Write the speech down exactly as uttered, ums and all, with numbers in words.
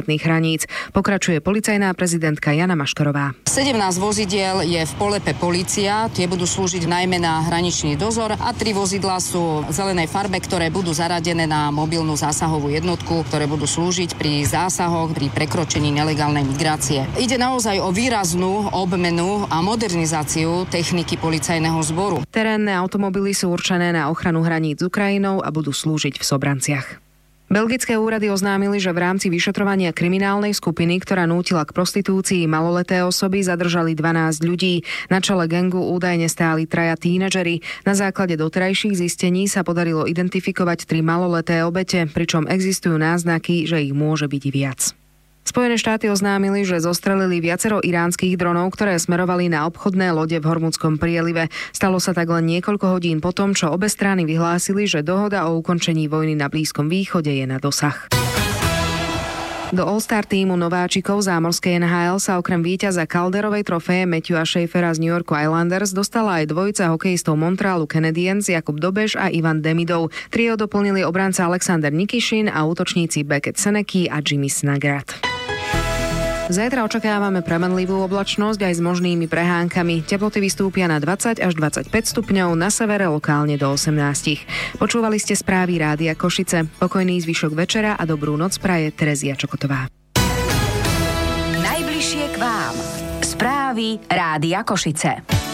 štátnych hraníc. Pokračuje policajná prezidentka Jana Maškarová. sedemnásť vozidiel je v polepe polícia, tie budú slúžiť najmä na hraničný dozor a tri vozidlá sú v zelenej farbe, ktoré budú zaradené na mobilnú zásahovú jednotku, ktoré budú slúžiť pri zásahoch, pri prekročení nelegálnej migrácie. Ide naozaj o výraznú obmenu a modernizáciu techniky policajného zboru. Terénne automobily sú určené na ochranu hraníc s Ukrajinou a budú slúžiť v Sobranciach. Belgické úrady oznámili, že v rámci vyšetrovania kriminálnej skupiny, ktorá nútila k prostitúcii maloleté osoby, zadržali dvanásť ľudí. Na čele gangu údajne stáli traja tínedžeri. Na základe doterajších zistení sa podarilo identifikovať tri maloleté obete, pričom existujú náznaky, že ich môže byť viac. Spojené štáty oznámili, že zostrelili viacero iránskych dronov, ktoré smerovali na obchodné lode v Hormudskom prielive. Stalo sa tak len niekoľko hodín potom, čo obe strany vyhlásili, že dohoda o ukončení vojny na Blízkom východe je na dosah. Do All-Star tímu nováčikov zámorskej en há el sa okrem víťaza Calderovej trofeje Matthewa Schaeffera z New Yorku Islanders dostala aj dvojica hokejistov Montrealu Canadiens Jakub Dobeš a Ivan Demidov. Trio doplnili obranca Alexander Nikišin a útočníci Beckett Senecki a Jimmy Snuggerud. Zajtra očakávame premenlivú oblačnosť aj s možnými prehánkami. Teploty vystúpia na dvadsať až dvadsaťpäť stupňov, na severe lokálne do osemnásť. Počúvali ste správy Rádia Košice. Pokojný zvyšok večera a dobrú noc praje Terezia Čokotová. Najbližšie k vám. Správy Rádia Košice.